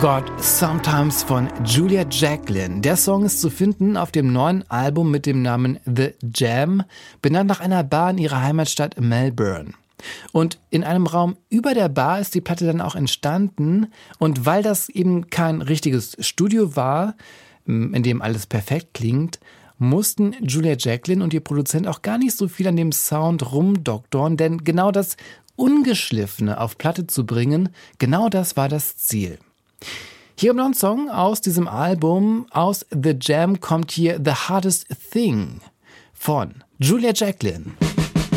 God Sometimes von Julia Jacklin. Der Song ist zu finden auf dem neuen Album mit dem Namen The Jam, benannt nach einer Bar in ihrer Heimatstadt Melbourne. Und in einem Raum über der Bar ist die Platte dann auch entstanden. Und weil das eben kein richtiges Studio war, in dem alles perfekt klingt, mussten Julia Jacklin und ihr Produzent auch gar nicht so viel an dem Sound rumdoktoren, denn genau das Ungeschliffene auf Platte zu bringen, genau das war das Ziel. Hier kommt noch ein Song aus diesem Album. Aus The Jam kommt hier The Hardest Thing von Julia Jacklin.